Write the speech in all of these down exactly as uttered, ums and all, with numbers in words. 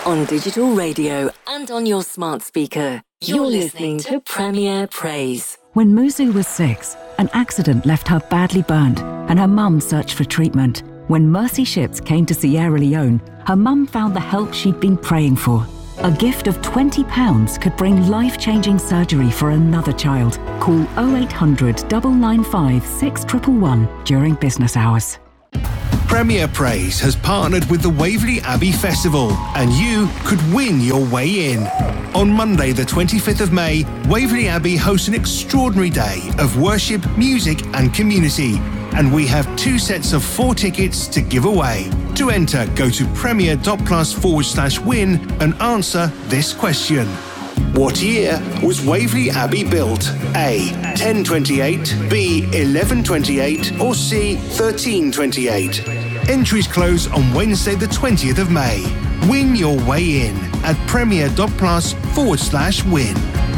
on digital radio and on your smart speaker. You're listening to Premier Praise. When Muzu was six, an accident left her badly burned and her mum searched for treatment. When Mercy Ships came to Sierra Leone, her mum found the help she'd been praying for. A gift of twenty pounds could bring life-changing surgery for another child. Call oh eight hundred, nine nine five, six one one one during business hours. Premier Praise has partnered with the Waverley Abbey Festival, and you could win your way in. On Monday, the twenty-fifth of May, Waverley Abbey hosts an extraordinary day of worship, music and community. And we have two sets of four tickets to give away. To enter, go to premier.plus forward slash win and answer this question. What year was Waverley Abbey built? A. ten twenty-eight, B. eleven twenty-eight, or C. thirteen twenty-eight? Entries close on Wednesday the twentieth of May. Win your way in at premier.plus forward slash win.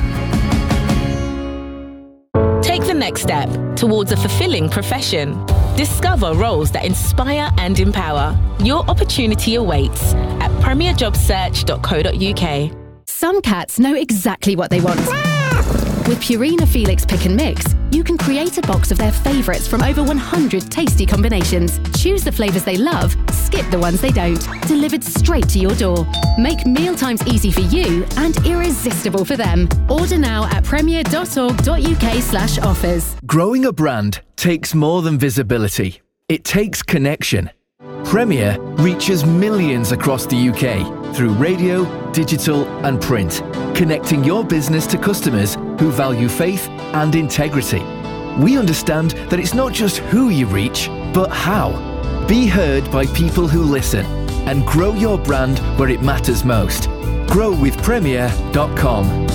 Take the next step towards a fulfilling profession. Discover roles that inspire and empower. Your opportunity awaits at premier job search dot co dot uk. Some cats know exactly what they want. With Purina Felix Pick and Mix, you can create a box of their favourites from over one hundred tasty combinations. Choose the flavours they love, skip the ones they don't. Delivered straight to your door. Make mealtimes easy for you and irresistible for them. Order now at premier.org.uk slash offers. Growing a brand takes more than visibility. It takes connection. Premier reaches millions across the U K through radio, digital and print, connecting your business to customers who value faith and integrity. We understand that it's not just who you reach, but how. Be heard by people who listen and grow your brand where it matters most. grow with premier dot com.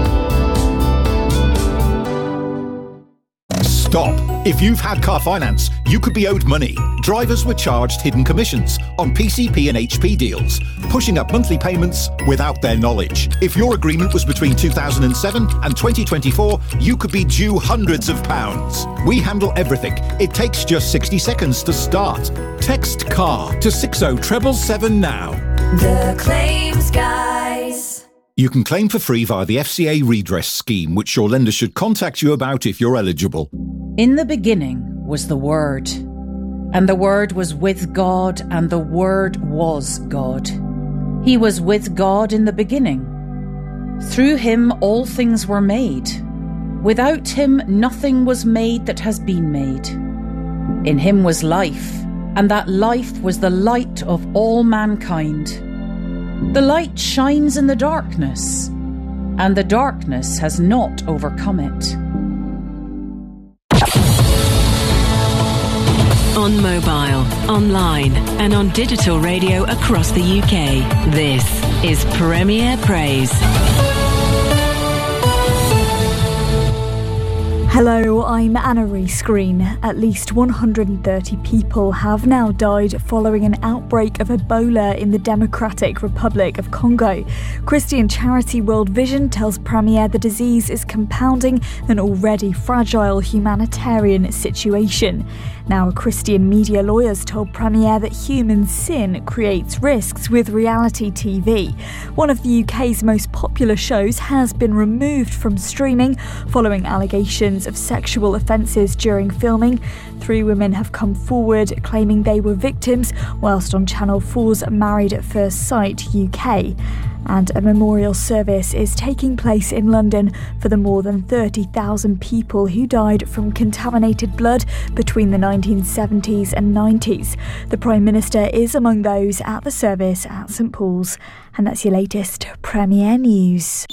Stop. If you've had car finance, you could be owed money. Drivers were charged hidden commissions on P C P and H P deals, pushing up monthly payments without their knowledge. If your agreement was between two thousand seven and twenty twenty-four, you could be due hundreds of pounds. We handle everything. It takes just sixty seconds to start. Text CAR to six oh seven seven now. The Claims Guys. You can claim for free via the F C A redress scheme, which your lender should contact you about if you're eligible. In the beginning was the Word, and the Word was with God, and the Word was God. He was with God in the beginning. Through him all things were made. Without him nothing was made that has been made. In him was life, and that life was the light of all mankind. The light shines in the darkness, and the darkness has not overcome it. On mobile, online and on digital radio across the U K, this is Premier Praise. Hello, I'm Anna Rees-Green. At least one hundred thirty people have now died following an outbreak of Ebola in the Democratic Republic of Congo. Christian charity World Vision tells Premier the disease is compounding an already fragile humanitarian situation. Now, Christian media lawyers told Premier that human sin creates risks with reality T V. One of the U K's most popular shows has been removed from streaming following allegations of sexual offences during filming. Three women have come forward claiming they were victims, whilst on Channel four's Married at First Sight U K. And a memorial service is taking place in London for the more than thirty thousand people who died from contaminated blood between the nineteen seventies and nineties. The Prime Minister is among those at the service at St Paul's. And that's your latest Premier News.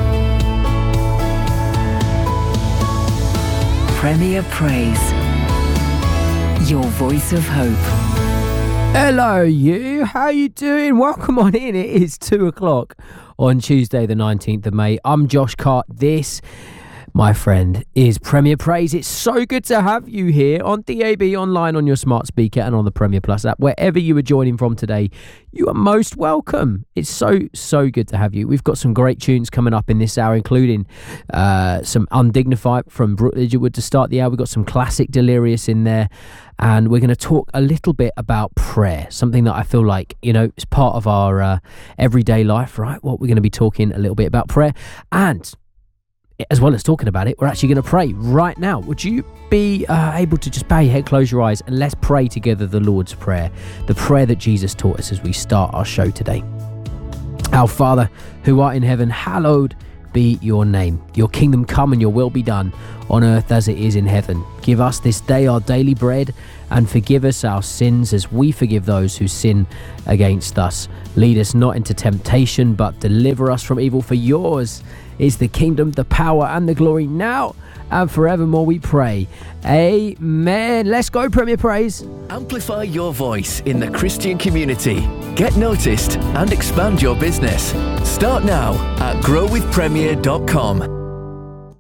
Premier Praise. Your voice of hope. Hello you, how you doing? Welcome on in. It is two o'clock on Tuesday the nineteenth of May. I'm Josh Cart. This my friend, is Premier Praise. It's so good to have you here on D A B, online, on your smart speaker, and on the Premier Plus app. Wherever you are joining from today, you are most welcome. It's so, so good to have you. We've got some great tunes coming up in this hour, including uh, some Undignified from Brooke Ligertwood to start the hour. We've got some classic Delirious in there. And we're going to talk a little bit about prayer, something that I feel like, you know, is part of our uh, everyday life, right? Well, we're going to be talking a little bit about prayer. And as well as talking about it, we're actually going to pray right now. Would you be uh, able to just bow your head, close your eyes, and let's pray together the Lord's Prayer, the prayer that Jesus taught us as we start our show today. Our Father, who art in heaven, hallowed be your name. Your kingdom come and your will be done on earth as it is in heaven. Give us this day our daily bread, and forgive us our sins as we forgive those who sin against us. Lead us not into temptation, but deliver us from evil. For yours is the kingdom, the power, and the glory now and forevermore, we pray. Amen. Let's go, Premier Praise. Amplify your voice in the Christian community. Get noticed and expand your business. Start now at grow with premier dot com.